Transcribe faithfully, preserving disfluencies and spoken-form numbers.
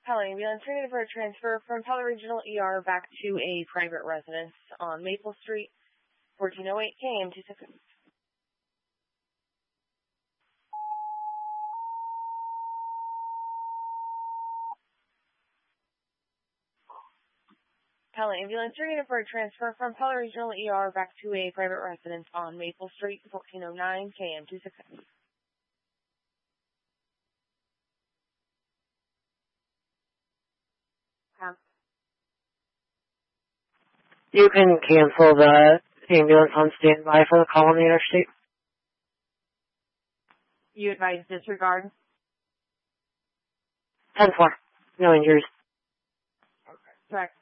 Pella Ambulance, ready for a transfer from Pella Regional E R back to a private residence on Maple Street, fourteen oh eight K M two seconds. Pella Ambulance, ready for a transfer from Pella Regional E R back to a private residence on Maple Street, fourteen oh nine K M two seconds. You can cancel the ambulance on standby for the call on the interstate. You advise disregard? ten four. No injuries. Okay. Correct.